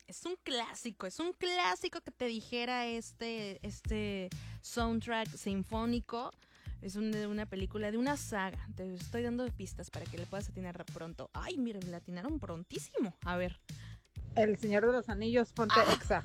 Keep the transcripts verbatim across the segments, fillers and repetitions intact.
Es un clásico, es un clásico que te dijera este, este soundtrack sinfónico. Es un, de una película, de una saga. Te estoy dando pistas para que le puedas atinar pronto. Ay, miren, le atinaron prontísimo. A ver. El Señor de los Anillos, ponte Ah. Exa.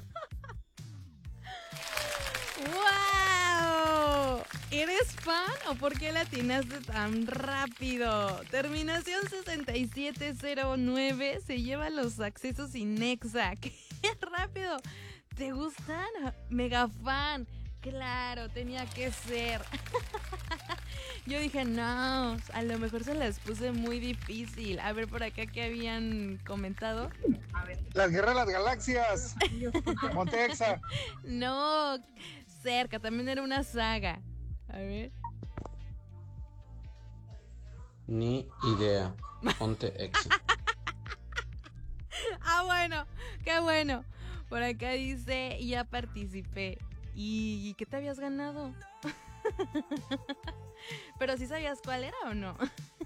¡Wow! ¿Eres fan o por qué la atinaste tan rápido? Terminación sesenta y siete cero nueve se lleva los accesos sin Exa. ¡Qué rápido! ¿Te gustan? Mega fan. Claro, tenía que ser. Yo dije, no, a lo mejor se las puse muy difícil. A ver por acá qué habían comentado. A ver. Las Guerras de las Galaxias. Ponte Exa. No, cerca, también era una saga. A ver. Ni idea. Ponte Exa. Ah, bueno, qué bueno. Por acá dice, ya participé. ¿Y, ¿y qué te habías ganado? Pero sí sabías cuál era o no.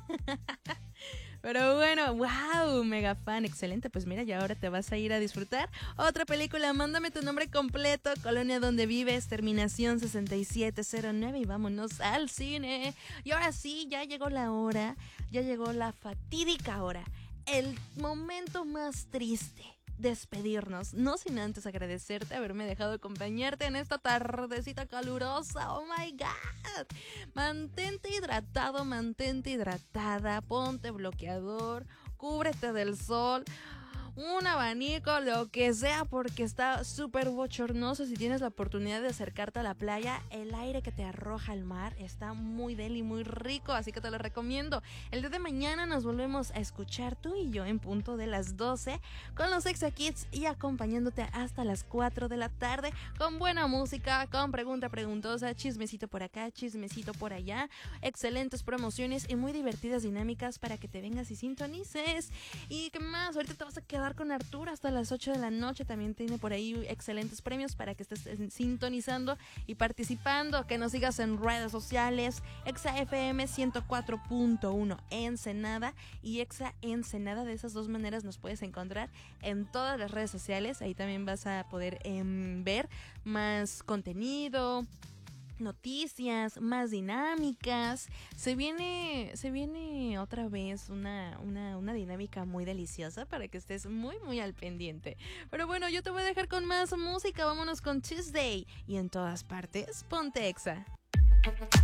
Pero bueno, wow, mega fan, excelente. Pues mira, ya ahora te vas a ir a disfrutar otra película. Mándame tu nombre completo, colonia donde vives, terminación sesenta y siete cero nueve y vámonos al cine. Y ahora sí, ya llegó la hora, ya llegó la fatídica hora, el momento más triste. Despedirnos, no sin antes agradecerte haberme dejado acompañarte en esta tardecita calurosa. Oh my god, mantente hidratado, mantente hidratada, ponte bloqueador, cúbrete del sol, un abanico, lo que sea, porque está súper bochornoso. Si tienes la oportunidad de acercarte a la playa, el aire que te arroja al mar está muy deli, muy rico, así que te lo recomiendo. El día de mañana nos volvemos a escuchar tú y yo en punto de las doce con los Exa Kids y acompañándote hasta las cuatro de la tarde con buena música, con pregunta preguntosa, chismecito por acá, chismecito por allá, excelentes promociones y muy divertidas dinámicas para que te vengas y sintonices. ¿Y qué más? Ahorita te vas a quedar con Arturo hasta las ocho de la noche. También tiene por ahí excelentes premios para que estés sintonizando y participando. Que nos sigas en redes sociales. Exa F M ciento cuatro punto uno Ensenada y Exa Ensenada. De esas dos maneras nos puedes encontrar en todas las redes sociales. Ahí también vas a poder eh, ver más contenido, noticias, más dinámicas. Se viene, se viene otra vez una, una, una dinámica muy deliciosa para que estés muy, muy al pendiente. Pero bueno, yo te voy a dejar con más música. Vámonos con Tuesday. Y en todas partes, ponte Exa.